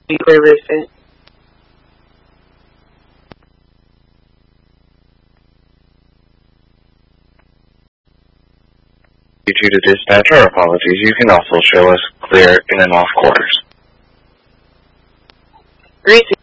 Clear listed. Due to dispatch, our apologies. You can also show us clear in and off quarters. Greasy